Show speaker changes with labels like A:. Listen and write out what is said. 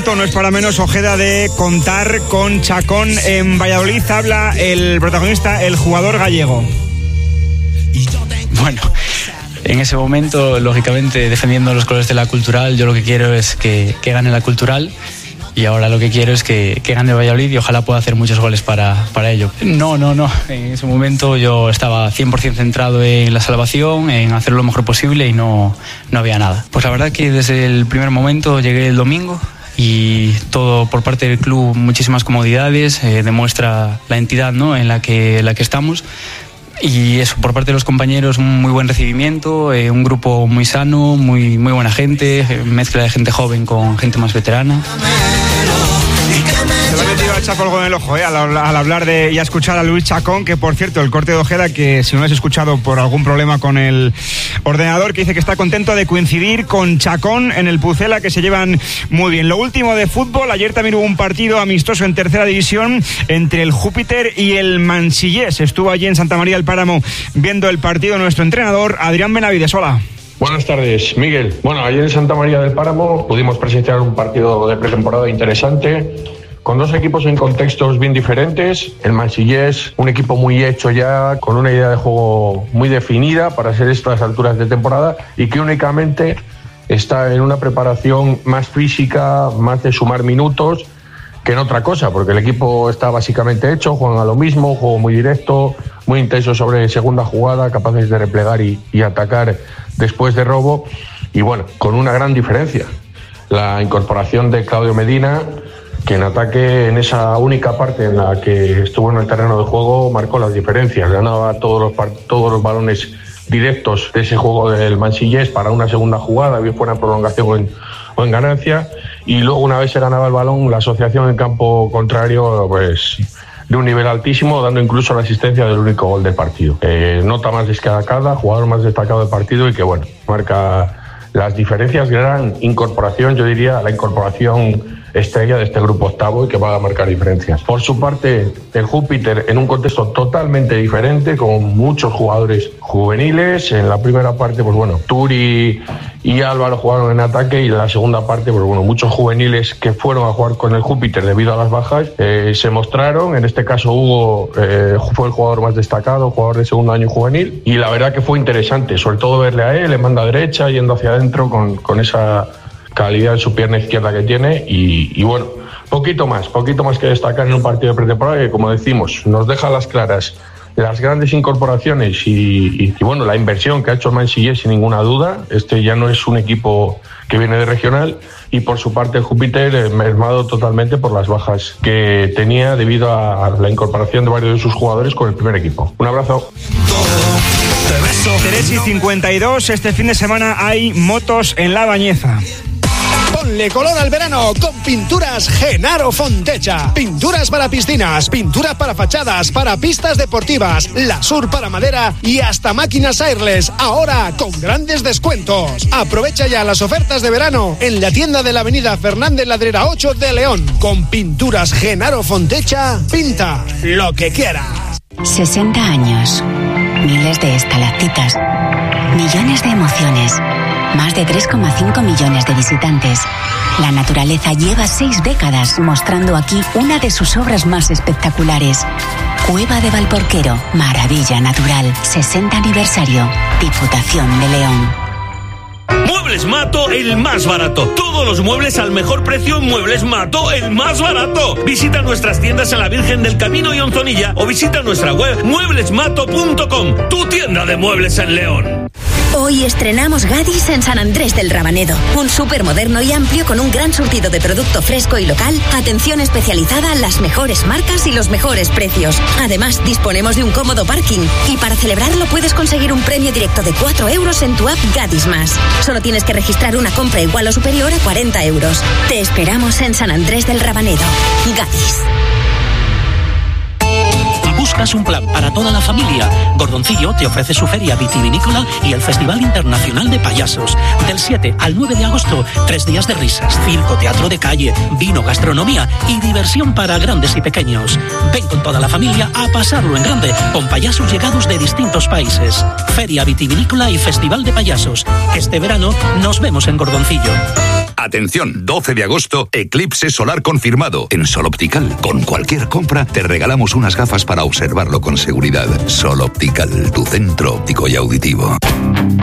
A: No es para menos, Ojeda, de contar con Chacón en Valladolid. Habla el protagonista, el jugador gallego.
B: Bueno, en ese momento, lógicamente, defendiendo los colores de la Cultural, yo lo que quiero es que gane la Cultural. Y ahora lo que quiero es que gane Valladolid y ojalá pueda hacer muchos goles para ello. No. En ese momento yo estaba 100% centrado en la salvación, en hacer lo mejor posible y no había nada. Pues la verdad que desde el primer momento llegué el domingo y todo por parte del club, muchísimas comodidades, demuestra la entidad, ¿no?, en la que estamos. Y eso, por parte de los compañeros, un muy buen recibimiento, un grupo muy sano, muy buena gente, mezcla de gente joven con gente más veterana.
A: Se lo ha metido a Chaco algo en el ojo, al hablar de y a escuchar a Luis Chacón, que por cierto, el corte de Ojeda, que si no lo has escuchado por algún problema con el ordenador, que dice que está contento de coincidir con Chacón en el Pucela, que se llevan muy bien. Lo último de fútbol, ayer también hubo un partido amistoso en tercera división entre el Júpiter y el Mansillés. Estuvo allí en Santa María del Páramo viendo el partido nuestro entrenador, Adrián Benavides. Hola.
C: Buenas tardes, Miguel. Bueno, ayer en Santa María del Páramo pudimos presenciar un partido de pretemporada interesante, con dos equipos en contextos bien diferentes. El Mansillés, un equipo muy hecho ya, con una idea de juego muy definida para ser estas alturas de temporada, y que únicamente está en una preparación más física, más de sumar minutos que en otra cosa, porque el equipo está básicamente hecho, juegan a lo mismo, juego muy directo, muy intenso sobre segunda jugada, capaces de replegar y atacar después de robo. Y bueno, con una gran diferencia, la incorporación de Claudio Medina, que en ataque, en esa única parte en la que estuvo en el terreno de juego, marcó las diferencias, ganaba todos los balones directos de ese juego del Mansillés para una segunda jugada, bien fuera en prolongación o en ganancia, y luego una vez se ganaba el balón, la asociación en campo contrario, pues de un nivel altísimo, dando incluso la asistencia del único gol del partido. Nota más destacada, jugador más destacado del partido y que bueno, marca las diferencias, gran incorporación, yo diría la incorporación estrella de este grupo octavo y que va a marcar diferencias. Por su parte, el Júpiter en un contexto totalmente diferente, con muchos jugadores juveniles. En la primera parte, pues bueno, Turi y Álvaro jugaron en ataque, y en la segunda parte, pues bueno, muchos juveniles que fueron a jugar con el Júpiter debido a las bajas se mostraron. En este caso Hugo fue el jugador más destacado, jugador de segundo año juvenil, y la verdad que fue interesante, sobre todo verle a él en banda derecha, yendo hacia adentro con esa calidad en su pierna izquierda que tiene, y bueno, poquito más que destacar en un partido de pretemporada que, como decimos, nos deja a las claras las grandes incorporaciones y bueno, la inversión que ha hecho el Mansillés, sin ninguna duda. Este ya no es un equipo que viene de regional, y por su parte el Júpiter mermado totalmente por las bajas que tenía debido a la incorporación de varios de sus jugadores con el primer equipo. Un abrazo.
A: 3:52, este fin de semana hay motos en La Bañeza.
D: Ponle color al verano con Pinturas Genaro Fontecha. Pinturas para piscinas, pinturas para fachadas, para pistas deportivas, Lasur para madera y hasta máquinas airless. Ahora con grandes descuentos. Aprovecha ya las ofertas de verano en la tienda de la avenida Fernández Ladrera 8 de León. Con Pinturas Genaro Fontecha, pinta lo que quieras.
E: 60 años, miles de estalactitas, millones de emociones. Más de 3,5 millones de visitantes. La naturaleza lleva 6 décadas mostrando aquí una de sus obras más espectaculares. Cueva de Valporquero, maravilla natural, 60 aniversario, Diputación de León.
F: Muebles Mato, el más barato. Todos los muebles al mejor precio en Muebles Mato, el más barato. Visita nuestras tiendas en la Virgen del Camino y Onzonilla, o visita nuestra web mueblesmato.com, tu tienda de muebles en León.
G: Hoy estrenamos Gadis en San Andrés del Rabanedo. Un súper moderno y amplio con un gran surtido de producto fresco y local, atención especializada, las mejores marcas y los mejores precios. Además, disponemos de un cómodo parking, y para celebrarlo puedes conseguir un premio directo de 4 euros en tu app Gadis Más. Solo tienes que registrar una compra igual o superior a 40 euros. Te esperamos en San Andrés del Rabanedo. Gadis.
H: ¿Buscas un plan para toda la familia? Gordoncillo te ofrece su feria vitivinícola y el Festival Internacional de Payasos. Del 7 al 9 de agosto, 3 días de risas, circo, teatro de calle, vino, gastronomía y diversión para grandes y pequeños. Ven con toda la familia a pasarlo en grande con payasos llegados de distintos países. Feria vitivinícola y Festival de Payasos. Este verano nos vemos en Gordoncillo.
I: Atención, 12 de agosto, eclipse solar confirmado. En Sol Optical, con cualquier compra, te regalamos unas gafas para observarlo con seguridad. Sol Optical, tu centro óptico y auditivo.